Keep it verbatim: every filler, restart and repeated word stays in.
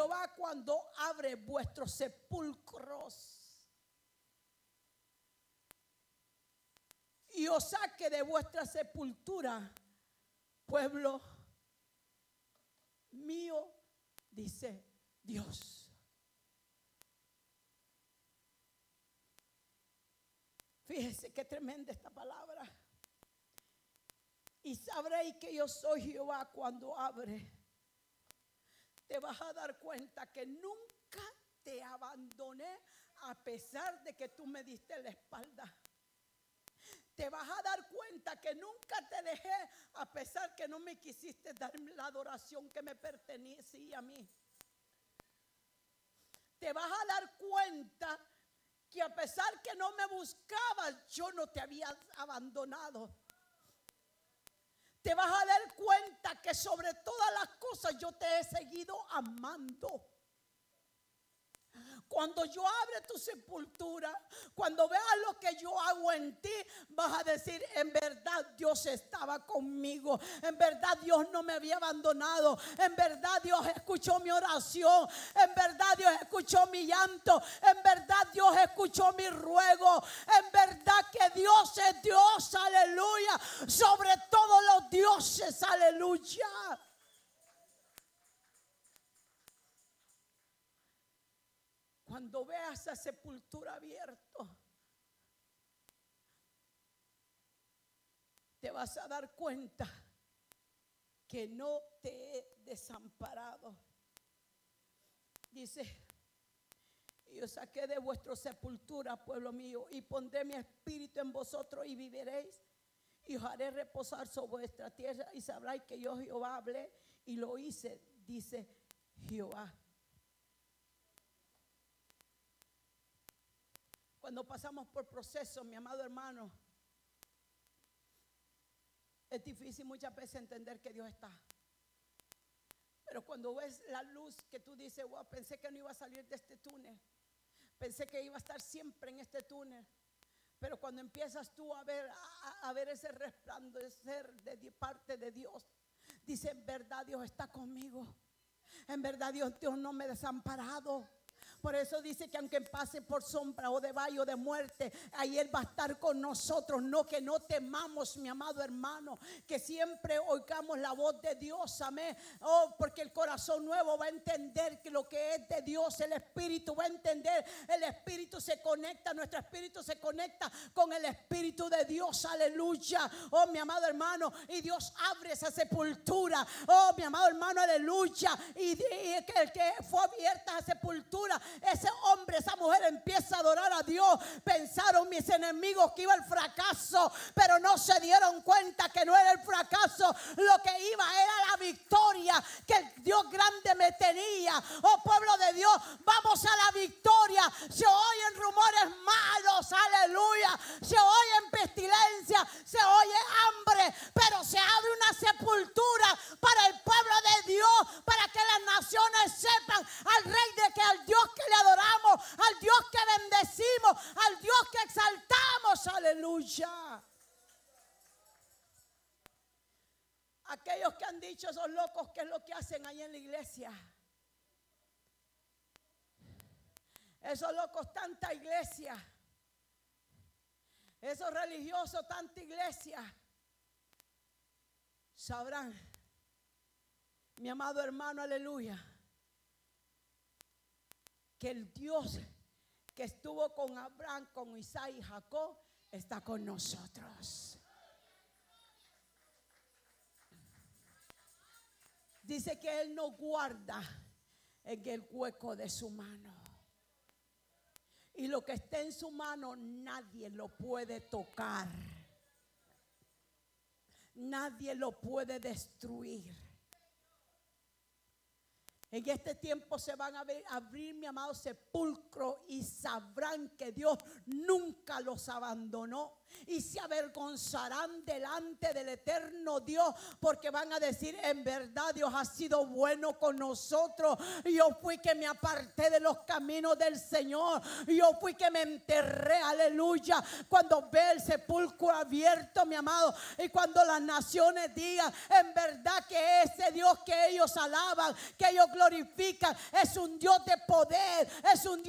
Jehová cuando abre vuestros sepulcros y os saque de vuestra sepultura, pueblo mío, dice Dios. Fíjese qué tremenda esta palabra. Y sabréis que yo soy Jehová cuando abre. Te vas a dar cuenta que nunca te abandoné a pesar de que tú me diste la espalda. Te vas a dar cuenta que nunca te dejé a pesar que no me quisiste dar la adoración que me pertenecía a mí. Te vas a dar cuenta que a pesar que no me buscabas, yo no te había abandonado. Te vas a dar cuenta que sobre todas las cosas yo te he seguido amando. Cuando yo abra tu sepultura, cuando veas lo que yo hago en ti, vas a decir, en verdad Dios estaba conmigo. En verdad Dios no me había abandonado. En verdad Dios escuchó mi oración. En verdad Dios escuchó mi llanto. En verdad Dios escuchó mi ruego. En verdad que Dios es Dios, aleluya. Sobre todos los dioses, aleluya. Cuando veas esa sepultura abierta, te vas a dar cuenta que no te he desamparado. Dice, y os saqué de vuestra sepultura, pueblo mío, y pondré mi espíritu en vosotros y viviréis, y os haré reposar sobre vuestra tierra, y sabréis que yo Jehová hablé y lo hice, dice Jehová. Cuando pasamos por procesos, mi amado hermano, es difícil muchas veces entender que Dios está. Pero cuando ves la luz que tú dices, wow, pensé que no iba a salir de este túnel. Pensé que iba a estar siempre en este túnel. Pero cuando empiezas tú a ver, a, a ver ese resplandecer de parte de Dios, dice, en verdad Dios está conmigo. En verdad Dios, Dios no me ha desamparado. Por eso dice que aunque pase por sombra o de valle o de muerte, ahí Él va a estar con nosotros. No que no temamos, mi amado hermano, que siempre oigamos la voz de Dios, amén. Oh, porque el corazón nuevo va a entender que lo que es de Dios, el Espíritu va a entender. El Espíritu se conecta, nuestro Espíritu se conecta con el Espíritu de Dios, aleluya. Oh, mi amado hermano, y Dios abre esa sepultura. Oh, mi amado hermano, aleluya. Y, y el que fue abierta esa sepultura, ese hombre, esa mujer empieza a adorar a Dios. Pensaron mis enemigos que iba el fracaso, pero no se dieron cuenta que no era el fracaso, lo que iba era la victoria que el Dios grande me tenía. Oh, pueblo de Dios, vamos a la victoria. Se oyen rumores malos, aleluya, se oyen pestilencia, se oye hambre, pero se abre una sepultura para el pueblo de Dios, para que las naciones sepan al Rey de que al Dios que le adoramos, al Dios que bendecimos, al Dios que exaltamos, aleluya. Aquellos que han dicho esos locos, ¿qué es lo que hacen ahí en la iglesia? Esos locos, tanta iglesia. Esos religiosos, tanta iglesia. Sabrán, mi amado hermano, aleluya, que el Dios que estuvo con Abraham, con Isaac y Jacob, está con nosotros. Dice que Él nos guarda en el hueco de su mano. Y lo que esté en su mano, nadie lo puede tocar. Nadie lo puede destruir. En este tiempo se van a ver, abrir, mi amado, sepulcro, y sabrán que Dios nunca los abandonó y se avergonzarán delante del eterno Dios, porque van a decir: en verdad Dios ha sido bueno con nosotros. Yo fui que me aparté de los caminos del Señor, yo fui que me enterré, aleluya. Cuando ve el sepulcro abierto, mi amado, y cuando las naciones digan: en verdad que ese Dios que ellos alaban, que ellos glorifican, es un Dios de poder, es un Dios